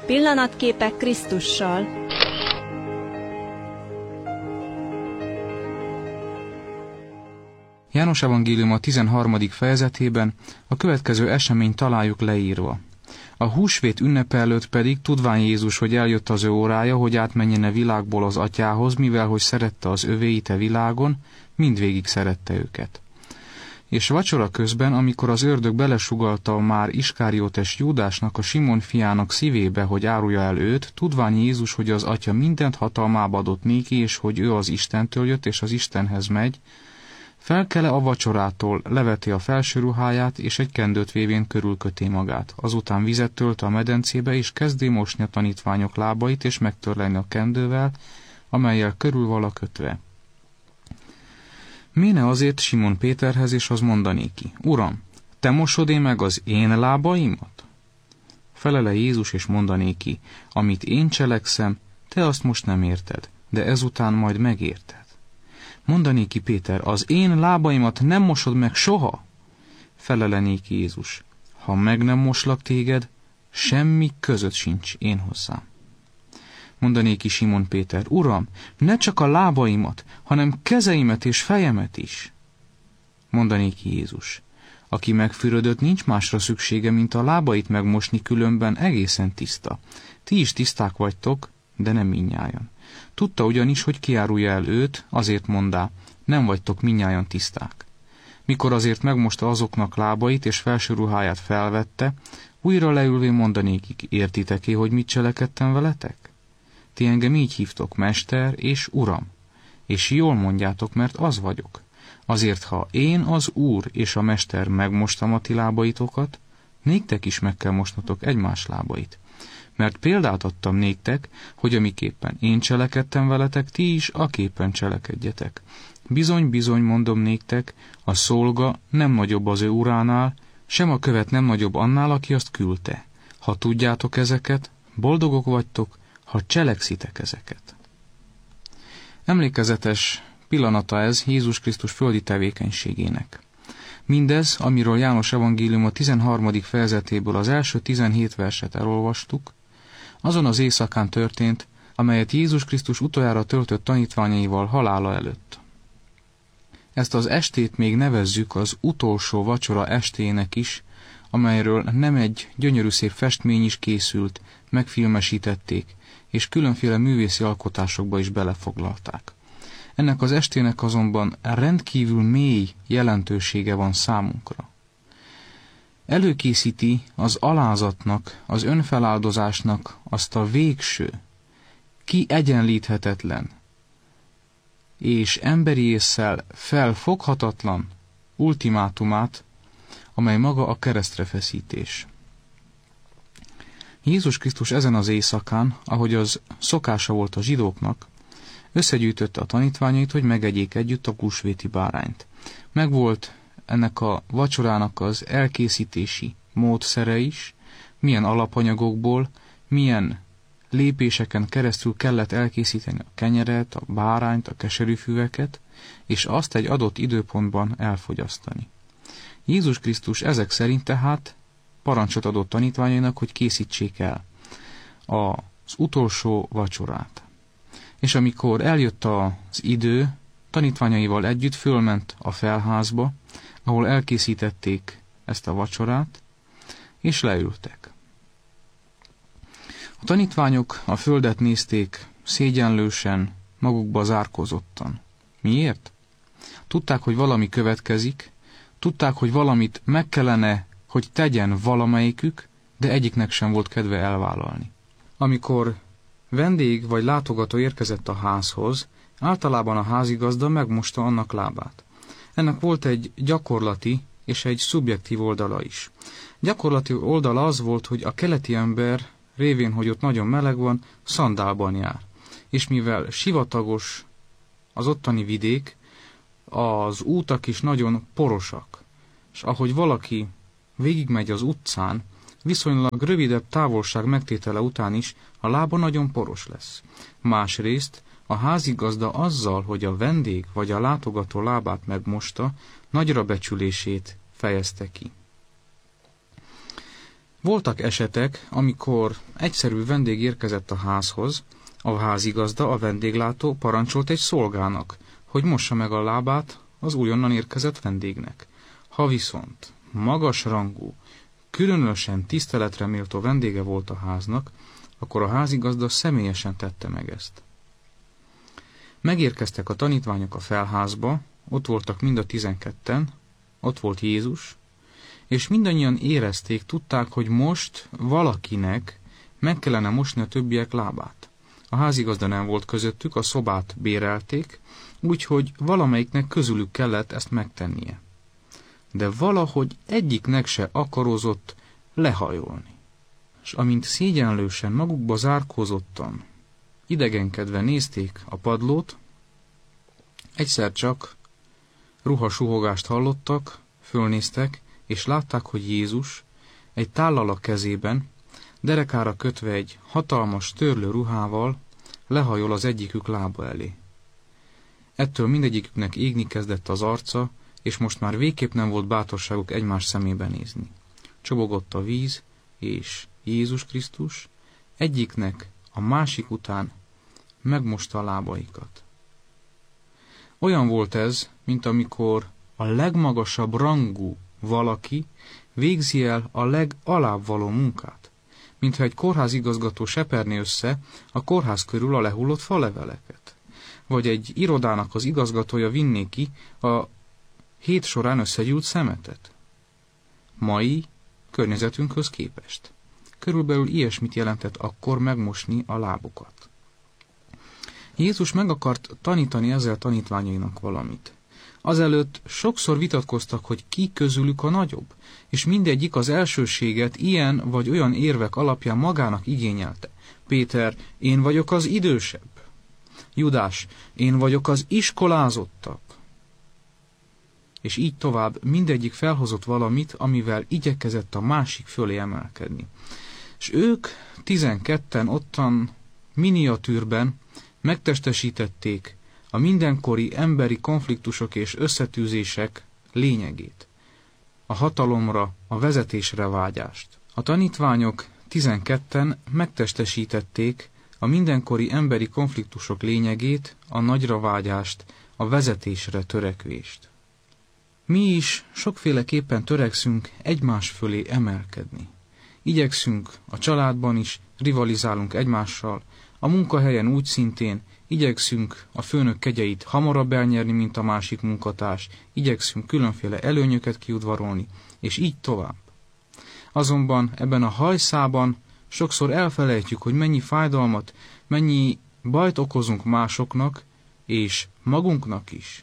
Pillanatképek Krisztussal. János evangélium a 13. fejezetében a következő eseményt találjuk leírva. A húsvét ünnepe előtt pedig, tudván Jézus, hogy eljött az ő órája, hogy átmenjen a világból az atyához, mivel hogy szerette az övéit a világon, mindvégig szerette őket. És vacsora közben, amikor az ördög belesugalta a már Iskáriótes Júdásnak, a Simon fiának szívébe, hogy árulja el őt, tudván Jézus, hogy az atya mindent hatalmába adott néki, és hogy ő az Istentől jött, és az Istenhez megy, felkele a vacsorától, leveti a felső ruháját, és egy kendőt vévén körülköté magát. Azután vizet tölt a medencébe, és kezdi mosni a tanítványok lábait, és megtörleni a kendővel, amellyel körül vala kötve. Méne azért Simon Péterhez, és az mondanéki: Uram, te mosod-e meg az én lábaimat? Felele Jézus, és mondanéki: Amit én cselekszem, te azt most nem érted, de ezután majd megérted. Mondanéki Péter: Az én lábaimat nem mosod meg soha? Felelenéki Jézus: Ha meg nem moslak téged, semmi között sincs én hozzám. Mondanéki Simon Péter: Uram, ne csak a lábaimat, hanem kezeimet és fejemet is. Mondanéki Jézus: Aki megfürödött, nincs másra szüksége, mint a lábait megmosni, különben egészen tiszta. Ti is tiszták vagytok, de nem mindnyájan. Tudta ugyanis, hogy kiárulja el őt, azért mondá: Nem vagytok mindnyájan tiszták. Mikor azért megmosta azoknak lábait, és felső ruháját felvette, újra leülvén mondanékik: Értitek-e, hogy mit cselekedtem veletek? Ti engem így hívtok, Mester és Uram, és jól mondjátok, mert az vagyok. Azért, ha én, az Úr és a Mester megmostam a ti lábaitokat, néktek is meg kell mosnotok egymás lábait. Mert példát adtam néktek, hogy amiképpen én cselekedtem veletek, ti is aképpen cselekedjetek. Bizony, bizony mondom néktek, a szolga nem nagyobb az ő uránál, sem a követ nem nagyobb annál, aki azt küldte. Ha tudjátok ezeket, boldogok vagytok, ha cselekszitek ezeket. Emlékezetes pillanata ez Jézus Krisztus földi tevékenységének. Mindez, amiről János evangélium a 13. fejezetéből az első 17 verset elolvastuk, azon az éjszakán történt, amelyet Jézus Krisztus utoljára töltött tanítványaival halála előtt. Ezt az estét még nevezzük az utolsó vacsora estének is, amelyről nem egy gyönyörű szép festmény is készült, megfilmesítették, és különféle művészi alkotásokba is belefoglalták. Ennek az estének azonban rendkívül mély jelentősége van számunkra. Előkészíti az alázatnak, az önfeláldozásnak azt a végső, kiegyenlíthetetlen és emberi ésszel felfoghatatlan ultimátumát, amely maga a keresztre feszítés. Jézus Krisztus ezen az éjszakán, ahogy az szokása volt a zsidóknak, összegyűjtötte a tanítványait, hogy megegyék együtt a húsvéti bárányt. Megvolt ennek a vacsorának az elkészítési módszere is, milyen alapanyagokból, milyen lépéseken keresztül kellett elkészíteni a kenyeret, a bárányt, a keserűfüveket, és azt egy adott időpontban elfogyasztani. Jézus Krisztus ezek szerint tehát parancsot adott tanítványainak, hogy készítsék el az utolsó vacsorát. És amikor eljött az idő, tanítványaival együtt fölment a felházba, ahol elkészítették ezt a vacsorát, és leültek. A tanítványok a földet nézték szégyenlősen, magukba zárkózottan. Miért? Tudták, hogy valami következik, tudták, hogy valamit meg kellene, hogy tegyen valamelyikük, de egyiknek sem volt kedve elvállalni. Amikor vendég vagy látogató érkezett a házhoz, általában a házigazda megmosta annak lábát. Ennek volt egy gyakorlati és egy szubjektív oldala is. Gyakorlati oldala az volt, hogy a keleti ember révén, hogy ott nagyon meleg van, szandálban jár. És mivel sivatagos az ottani vidék, az útak is nagyon porosak. És ahogy valaki végigmegy az utcán, viszonylag rövidebb távolság megtétele után is a lába nagyon poros lesz. Másrészt a házigazda azzal, hogy a vendég vagy a látogató lábát megmosta, nagyra becsülését fejezte ki. Voltak esetek, amikor egyszerű vendég érkezett a házhoz, a házigazda, a vendéglátó parancsolt egy szolgának, hogy mossa meg a lábát az újonnan érkezett vendégnek. Ha viszont magas rangú, különösen tiszteletre méltó vendége volt a háznak, akkor a házigazda személyesen tette meg ezt. Megérkeztek a tanítványok a felházba, ott voltak mind a 12-en, ott volt Jézus, és mindannyian érezték, tudták, hogy most valakinek meg kellene mosni a többiek lábát. A házigazda nem volt közöttük, a szobát bérelték, úgyhogy valamelyiknek közülük kellett ezt megtennie. De valahogy egyiknek se akarozott lehajolni. És amint szégyenlősen magukba zárkózottan, idegenkedve nézték a padlót, egyszer csak ruhasuhogást hallottak, fölnéztek, és látták, hogy Jézus egy tállal a kezében, derekára kötve egy hatalmas törlő ruhával lehajol az egyikük lába elé. Ettől mindegyiküknek égni kezdett az arca, és most már végképp nem volt bátorságuk egymás szemébe nézni. Csobogott a víz, és Jézus Krisztus egyiknek a másik után megmosta a lábaikat. Olyan volt ez, mint amikor a legmagasabb rangú valaki végzi el a legalább való munkát, mintha egy kórházigazgató seperné össze a kórház körül a lehullott faleveleket, vagy egy irodának az igazgatója vinné ki a hét során összegyűlt szemetet. Mai környezetünkhöz képest. Körülbelül ilyesmit jelentett akkor megmosni a lábukat. Jézus meg akart tanítani ezzel tanítványainak valamit. Azelőtt sokszor vitatkoztak, hogy ki közülük a nagyobb, és mindegyik az elsőséget ilyen vagy olyan érvek alapján magának igényelte. Péter, én vagyok az idősebb. Judás, én vagyok az iskolázottabb. És így tovább mindegyik felhozott valamit, amivel igyekezett a másik fölé emelkedni. És ők 12-en ottan miniatűrben megtestesítették a mindenkori emberi konfliktusok és összetűzések lényegét, a hatalomra, a vezetésre vágyást. A tanítványok 12-en megtestesítették a mindenkori emberi konfliktusok lényegét, a nagyra vágyást, a vezetésre törekvést. Mi is sokféleképpen törekszünk egymás fölé emelkedni. Igyekszünk a családban is, rivalizálunk egymással, a munkahelyen úgy szintén, igyekszünk a főnök kegyeit hamarabb elnyerni, mint a másik munkatárs, igyekszünk különféle előnyöket kiudvarolni, és így tovább. Azonban ebben a hajszában sokszor elfelejtjük, hogy mennyi fájdalmat, mennyi bajt okozunk másoknak, és magunknak is.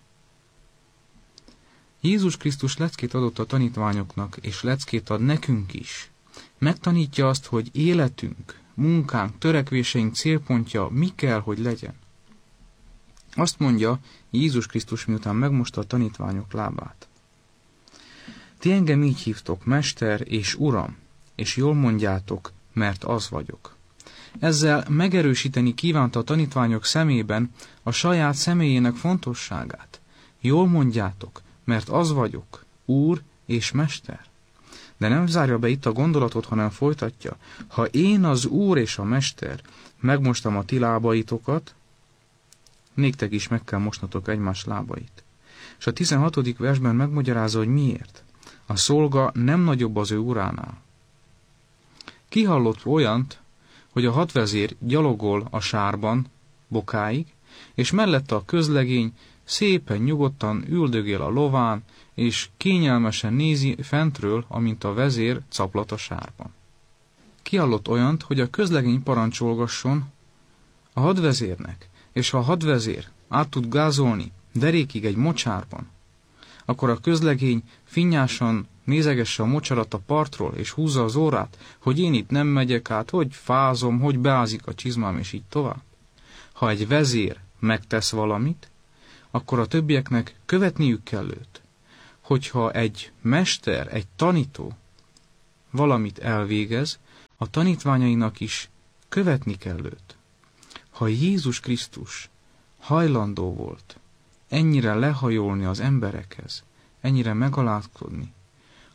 Jézus Krisztus leckét adott a tanítványoknak, és leckét ad nekünk is. Megtanítja azt, hogy életünk, munkánk, törekvéseink célpontja mi kell, hogy legyen. Azt mondja Jézus Krisztus, miután megmosta a tanítványok lábát. Ti engem így hívtok, Mester és Uram, és jól mondjátok, mert az vagyok. Ezzel megerősíteni kívánta a tanítványok szemében a saját személyének fontosságát. Jól mondjátok, mert az vagyok, Úr és Mester. De nem zárja be itt a gondolatot, hanem folytatja. Ha én az Úr és a Mester megmostam a ti lábaitokat, néktek is meg kell mosnatok egymás lábait. És a 16. versben megmagyarázza, hogy miért. A szolga nem nagyobb az ő uránál. Ki hallott olyant, hogy a hadvezér gyalogol a sárban bokáig, és mellette a közlegény szépen nyugodtan üldögél a lován, és kényelmesen nézi fentről, amint a vezér caplat a sárban. Ki hallott olyant, hogy a közlegény parancsolgasson a hadvezérnek, és ha a hadvezér át tud gázolni derékig egy mocsárban, akkor a közlegény finnyásan nézegesse a mocsarat a partról, és húzza az órát, hogy én itt nem megyek át, hogy fázom, hogy beázik a csizmám, és így tovább. Ha egy vezér megtesz valamit, akkor a többieknek követniük kell őt. Hogyha egy mester, egy tanító valamit elvégez, a tanítványainak is követni kell őt. Ha Jézus Krisztus hajlandó volt ennyire lehajolni az emberekhez, ennyire megalázkodni,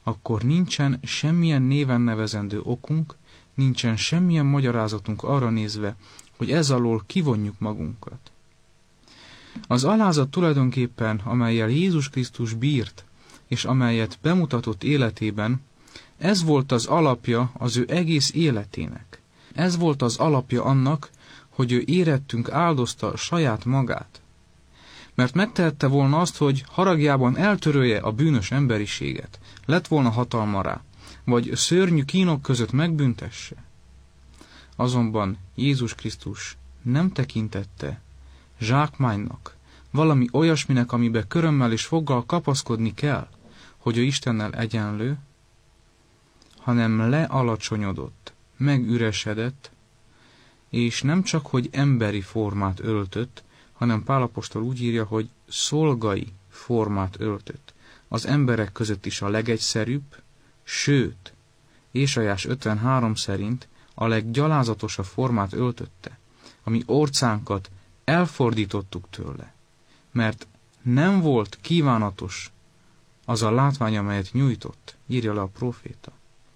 akkor nincsen semmilyen néven nevezendő okunk, nincsen semmilyen magyarázatunk arra nézve, hogy ez alól kivonjuk magunkat. Az alázat tulajdonképpen, amellyel Jézus Krisztus bírt, és amelyet bemutatott életében, ez volt az alapja az ő egész életének. Ez volt az alapja annak, hogy ő érettünk áldozta saját magát. Mert megtehette volna azt, hogy haragjában eltörölje a bűnös emberiséget, lett volna hatalma rá, vagy szörnyű kínok között megbüntesse. Azonban Jézus Krisztus nem tekintette zsákmánynak, valami olyasminek, amibe körömmel és foggal kapaszkodni kell, hogy ő Istennel egyenlő, hanem lealacsonyodott, megüresedett, és nem csak, hogy emberi formát öltött, hanem Pál apostol úgy írja, hogy szolgai formát öltött. Az emberek között is a legegyszerűbb, sőt, Ésaiás 53 szerint a leggyalázatosabb formát öltötte, ami orcánkat elfordítottuk tőle, mert nem volt kívánatos az a látvány, amelyet nyújtott, írja le a próféta.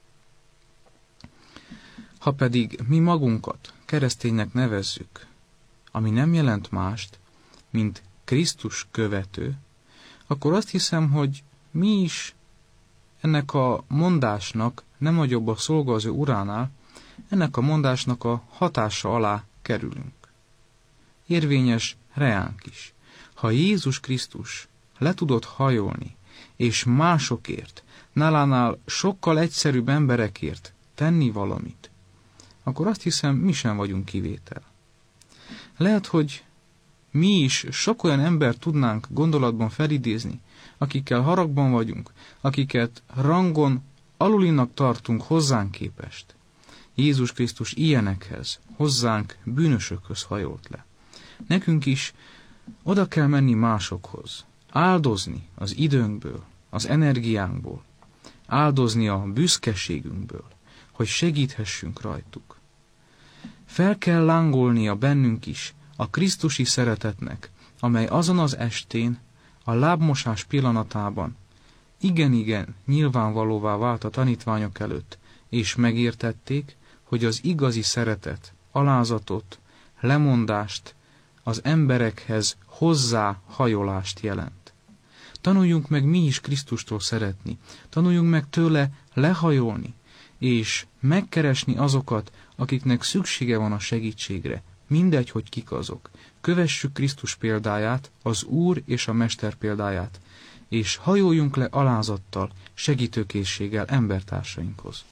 Ha pedig mi magunkat kereszténynek nevezzük, ami nem jelent mást, mint Krisztus követő, akkor azt hiszem, hogy mi is ennek a mondásnak nem nagyobb a szolga az ő uránál, ennek a mondásnak a hatása alá kerülünk. Érvényes reánk is. Ha Jézus Krisztus le tudott hajolni, és másokért, nálánál sokkal egyszerűbb emberekért tenni valamit, akkor azt hiszem, mi sem vagyunk kivétel. Lehet, hogy mi is sok olyan embert tudnánk gondolatban felidézni, akikkel haragban vagyunk, akiket rangon alulinak tartunk hozzánk képest. Jézus Krisztus ilyenekhez, hozzánk bűnösökhöz hajolt le. Nekünk is oda kell menni másokhoz, áldozni az időnkből, az energiánkból, áldozni a büszkeségünkből, hogy segíthessünk rajtuk. Fel kell lángolnia bennünk is a krisztusi szeretetnek, amely azon az estén, a lábmosás pillanatában igen nyilvánvalóvá vált a tanítványok előtt, és megértették, hogy az igazi szeretet, alázatot, lemondást, az emberekhez hozzáhajolást jelent. Tanuljunk meg mi is Krisztustól szeretni, tanuljunk meg tőle lehajolni, és megkeresni azokat, akiknek szüksége van a segítségre, mindegy, hogy kik azok. Kövessük Krisztus példáját, az Úr és a Mester példáját, és hajoljunk le alázattal, segítőkészséggel embertársainkhoz.